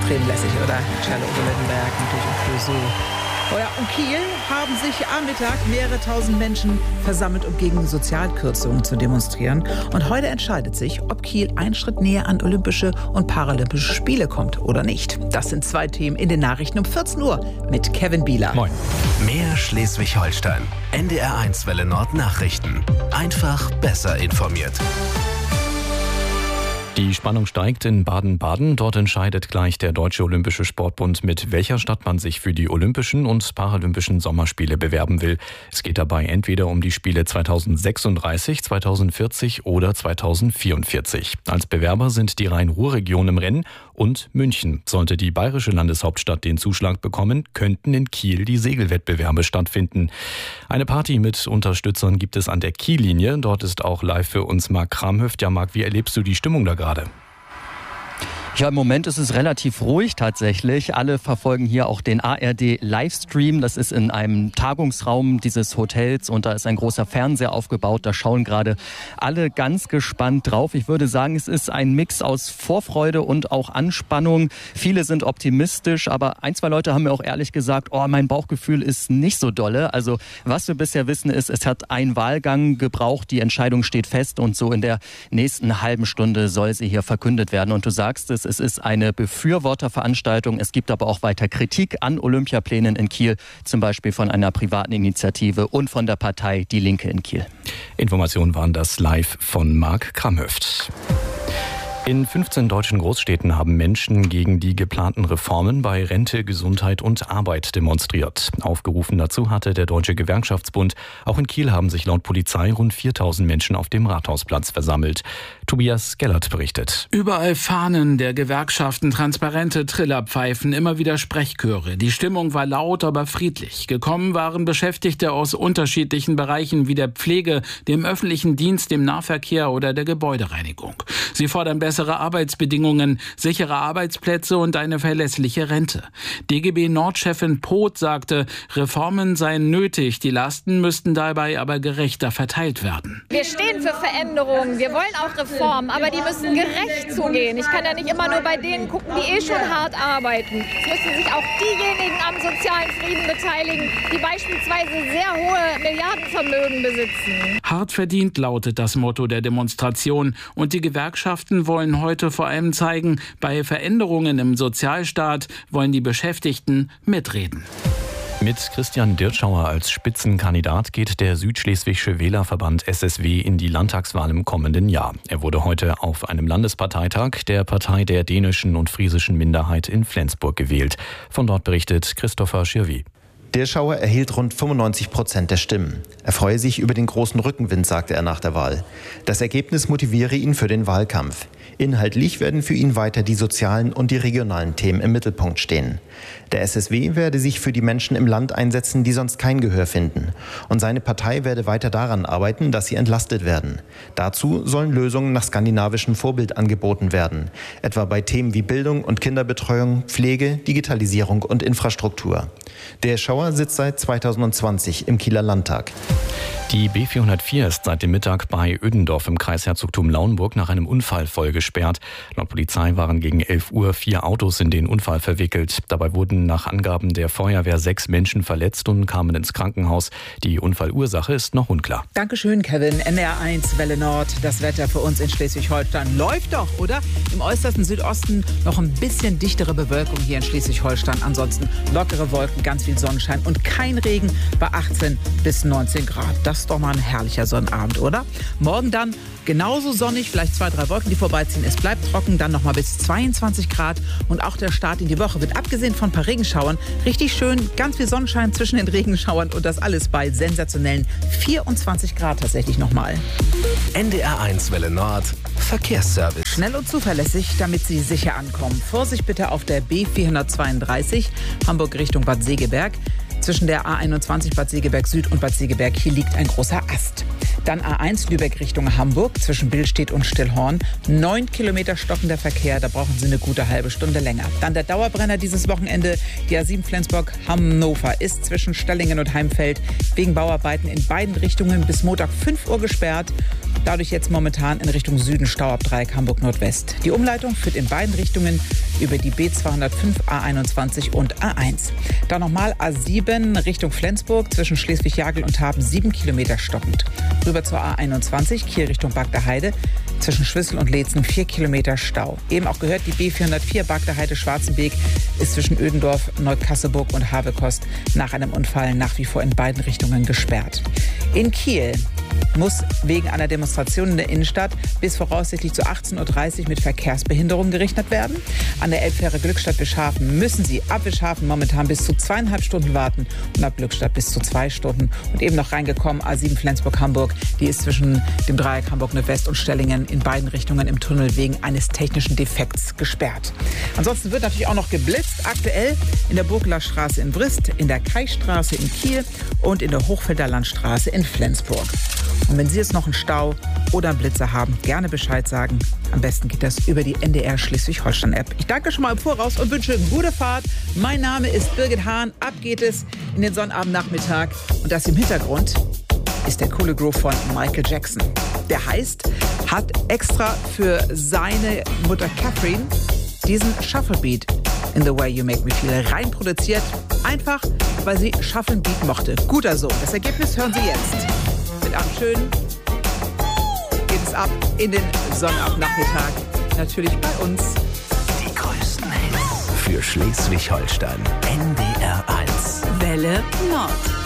Tränenlässig, oder? Cello oder Lindenberg, natürlich und Clouseau. Oh ja, und Kiel haben sich am Mittag mehrere tausend Menschen versammelt, um gegen Sozialkürzungen zu demonstrieren. Und heute entscheidet sich, ob Kiel einen Schritt näher an Olympische und Paralympische Spiele kommt oder nicht. Das sind zwei Themen in den Nachrichten um 14 Uhr mit Kevin Bieler. Moin. Mehr Schleswig-Holstein. NDR1 Welle Nord Nachrichten. Einfach besser informiert. Die Spannung steigt in Baden-Baden. Dort entscheidet gleich der Deutsche Olympische Sportbund, mit welcher Stadt man sich für die Olympischen und Paralympischen Sommerspiele bewerben will. Es geht dabei entweder um die Spiele 2036, 2040 oder 2044. Als Bewerber sind die Rhein-Ruhr-Region im Rennen und München. Sollte die bayerische Landeshauptstadt den Zuschlag bekommen, könnten in Kiel die Segelwettbewerbe stattfinden. Eine Party mit Unterstützern gibt es an der Kiellinie. Dort ist auch live für uns Marc Kramhöft. Ja, Marc, wie erlebst du die Stimmung da gerade? Ja, im Moment ist es relativ ruhig tatsächlich. Alle verfolgen hier auch den ARD-Livestream. Das ist in einem Tagungsraum dieses Hotels und da ist ein großer Fernseher aufgebaut. Da schauen gerade alle ganz gespannt drauf. Ich würde sagen, es ist ein Mix aus Vorfreude und auch Anspannung. Viele sind optimistisch, aber ein, zwei Leute haben mir auch ehrlich gesagt, mein Bauchgefühl ist nicht so dolle. Also was wir bisher wissen ist, es hat einen Wahlgang gebraucht. Die Entscheidung steht fest und so in der nächsten halben Stunde soll sie hier verkündet werden. Und du sagst es ist eine Befürworterveranstaltung. Es gibt aber auch weiter Kritik an Olympiaplänen in Kiel, zum Beispiel von einer privaten Initiative und von der Partei Die Linke in Kiel. Informationen waren das live von Marc Kramhöft. In 15 deutschen Großstädten haben Menschen gegen die geplanten Reformen bei Rente, Gesundheit und Arbeit demonstriert. Aufgerufen dazu hatte der Deutsche Gewerkschaftsbund. Auch in Kiel haben sich laut Polizei rund 4000 Menschen auf dem Rathausplatz versammelt. Tobias Gellert berichtet. Überall Fahnen der Gewerkschaften, transparente Trillerpfeifen, immer wieder Sprechchöre. Die Stimmung war laut, aber friedlich. Gekommen waren Beschäftigte aus unterschiedlichen Bereichen wie der Pflege, dem öffentlichen Dienst, dem Nahverkehr oder der Gebäudereinigung. Sie fordern bessere Arbeitsbedingungen, sichere Arbeitsplätze und eine verlässliche Rente. DGB Nord-Chefin Poth sagte, Reformen seien nötig, die Lasten müssten dabei aber gerechter verteilt werden. Wir stehen für Veränderungen, wir wollen auch Reformen, aber die müssen gerecht zugehen. Ich kann ja nicht immer nur bei denen gucken, die schon hart arbeiten. Es müssen sich auch diejenigen am sozialen Frieden beteiligen, die beispielsweise sehr hohe Milliardenvermögen besitzen. Hart verdient lautet das Motto der Demonstration und die Gewerkschaften wollen heute vor allem zeigen, bei Veränderungen im Sozialstaat wollen die Beschäftigten mitreden. Mit Christian Dirtschauer als Spitzenkandidat geht der Südschleswigsche Wählerverband SSW in die Landtagswahl im kommenden Jahr. Er wurde heute auf einem Landesparteitag der Partei der dänischen und friesischen Minderheit in Flensburg gewählt. Von dort berichtet Christopher Schirvi. Dirtschauer erhielt rund 95% der Stimmen. Er freue sich über den großen Rückenwind, sagte er nach der Wahl. Das Ergebnis motiviere ihn für den Wahlkampf. Inhaltlich werden für ihn weiter die sozialen und die regionalen Themen im Mittelpunkt stehen. Der SSW werde sich für die Menschen im Land einsetzen, die sonst kein Gehör finden. Und seine Partei werde weiter daran arbeiten, dass sie entlastet werden. Dazu sollen Lösungen nach skandinavischem Vorbild angeboten werden. Etwa bei Themen wie Bildung und Kinderbetreuung, Pflege, Digitalisierung und Infrastruktur. Dirtschauer sitzt seit 2020 im Kieler Landtag. Die B404 ist seit dem Mittag bei Ödendorf im Kreisherzogtum Lauenburg nach einem Unfall voll gesperrt. Laut Polizei waren gegen 11 Uhr 4 Autos in den Unfall verwickelt. Dabei wurden nach Angaben der Feuerwehr 6 Menschen verletzt und kamen ins Krankenhaus. Die Unfallursache ist noch unklar. Dankeschön, Kevin. NDR1 Welle Nord. Das Wetter für uns in Schleswig-Holstein läuft doch, oder? Im äußersten Südosten noch ein bisschen dichtere Bewölkung hier in Schleswig-Holstein. Ansonsten lockere Wolken, ganz viel Sonnenschein und kein Regen bei 18 bis 19 Grad. Das ist doch mal ein herrlicher Sonnabend, oder? Morgen dann genauso sonnig, vielleicht 2, 3 Wolken, die vorbeiziehen. Es bleibt trocken, dann nochmal bis 22 Grad. Und auch der Start in die Woche wird abgesehen von ein paar Regenschauern richtig schön, ganz viel Sonnenschein zwischen den Regenschauern und das alles bei sensationellen 24 Grad tatsächlich nochmal. NDR1 Welle Nord, Verkehrsservice. Schnell und zuverlässig, damit Sie sicher ankommen. Vorsicht bitte auf der B432 Hamburg Richtung Bad Segeberg. Zwischen der A21 Bad Segeberg Süd und Bad Segeberg, hier liegt ein großer Ast. Dann A1 Lübeck Richtung Hamburg zwischen Billstedt und Stillhorn. 9 Kilometer stockender Verkehr, da brauchen Sie eine gute halbe Stunde länger. Dann der Dauerbrenner dieses Wochenende, die A7 Flensburg-Hannover ist zwischen Stallingen und Heimfeld wegen Bauarbeiten in beiden Richtungen bis Montag 5 Uhr gesperrt. Dadurch jetzt momentan in Richtung Süden Stau ab Dreieck Hamburg Nordwest. Die Umleitung führt in beiden Richtungen über die B205, A21 und A1. Dann nochmal A7 Richtung Flensburg zwischen Schleswig-Jagel und Haben 7 Kilometer stockend. Rüber zur A21 Kiel Richtung Bagder Heide. Zwischen Schwissel und Leetzen 4 Kilometer Stau. Eben auch gehört, die B404 Bagder Heide-Schwarzenbeek ist zwischen Ödendorf, Neukasseburg und Havekost nach einem Unfall nach wie vor in beiden Richtungen gesperrt. In Kiel muss wegen einer Demonstration in der Innenstadt bis voraussichtlich zu 18:30 Uhr mit Verkehrsbehinderung gerechnet werden. An der Elbfähre Glückstadt-Wischhafen müssen Sie ab Wischhafen momentan bis zu 2,5 Stunden warten und ab Glückstadt bis zu 2 Stunden. Und eben noch reingekommen, A7 Flensburg-Hamburg, die ist zwischen dem Dreieck Hamburg-Nordwest und Stellingen in beiden Richtungen im Tunnel wegen eines technischen Defekts gesperrt. Ansonsten wird natürlich auch noch geblitzt, aktuell in der Burgler Straße in Brist, in der Kaistraße in Kiel und in der Hochfelder Landstraße in Flensburg. Und wenn Sie jetzt noch einen Stau oder einen Blitzer haben, gerne Bescheid sagen. Am besten geht das über die NDR Schleswig-Holstein-App. Ich danke schon mal im Voraus und wünsche gute Fahrt. Mein Name ist Birgit Hahn. Ab geht es in den Sonnabendnachmittag. Und das im Hintergrund ist der coole Groove von Michael Jackson. Der hat extra für seine Mutter Catherine diesen Shuffle-Beat in The Way You Make Me Feel rein produziert. Einfach, weil sie Shuffle-Beat mochte. Guter Sohn. Das Ergebnis hören Sie jetzt. Mit einem schönen geht es ab in den Sonnabendnachmittag. Natürlich bei uns. Die größten Hits für Schleswig-Holstein. NDR 1. Welle Nord.